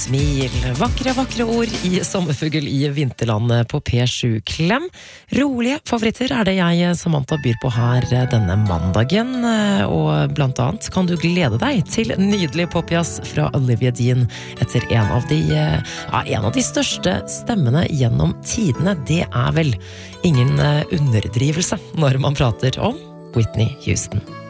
smil. Vakre ord i Sommerfugl i vinterlandet på P7 Klem. Rolige favoritter det jeg, Samantha, byr på her denne mandagen. Og blant annet kan du glede deg til nydelig popjazz fra Olivia Dean etter en av de største stemmene gjennom tidene. Det vel ingen underdrivelse når man prater om Whitney Houston.